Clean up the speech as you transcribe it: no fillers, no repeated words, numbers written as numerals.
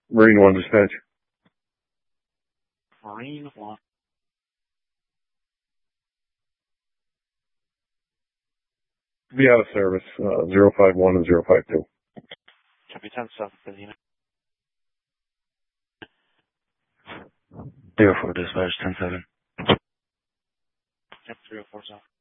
Marine 1 dispatch. Marine 1. Be out of service, 051 and 052. Copy 10-7, busy. 04 dispatch, 10-7. Yep, 304 south.